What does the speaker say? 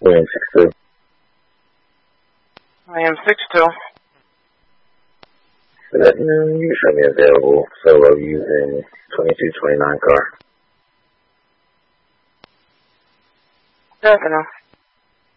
William 62. William 62. So that you show me available solo using 2229 car. Definitely.